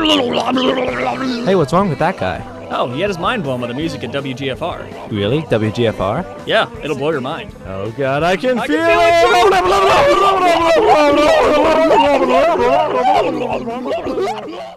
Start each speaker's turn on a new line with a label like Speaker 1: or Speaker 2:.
Speaker 1: Hey, what's wrong with that guy?
Speaker 2: Oh, he had his mind blown by the music at WGFR.
Speaker 1: Really? WGFR?
Speaker 2: Yeah, it'll blow your mind.
Speaker 1: Oh god, I can
Speaker 2: I
Speaker 1: feel
Speaker 2: can feel
Speaker 1: it!